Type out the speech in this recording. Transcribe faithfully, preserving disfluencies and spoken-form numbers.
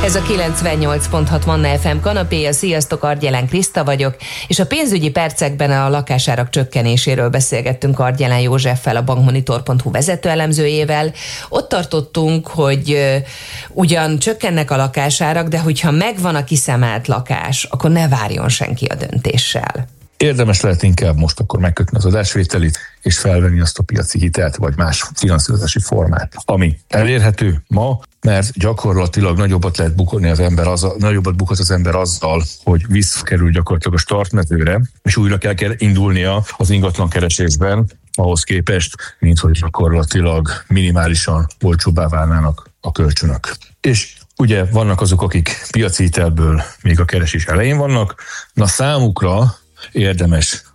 Ez a kilencvennyolc pont hat Manna ef em kanapéja. Sziasztok, Argyelán Kriszta vagyok, és a pénzügyi percekben a lakásárak csökkenéséről beszélgettünk Argyelán Józseffel, a bankmonitor pont hu vezetőelemzőjével. Ott tartottunk, hogy ugyan csökkennek a lakásárak, de hogyha megvan a kiszemelt lakás, akkor ne várjon senki a döntéssel. Érdemes lehet inkább most akkor megkötni az adásvételit, és felvenni azt a piaci hitelt, vagy más finanszírozási formát, ami elérhető ma, mert gyakorlatilag nagyobbat lehet bukolni az ember azzal, nagyobbat bukhat az ember azzal, hogy visszakerül gyakorlatilag a startmezőre, és újra kell, kell indulnia az ingatlan keresésben, ahhoz képest, mint hogy gyakorlatilag minimálisan olcsóbbá válnának a kölcsönök. És ugye vannak azok, akik piaci hitelből még a keresés elején vannak, na számukra érdemes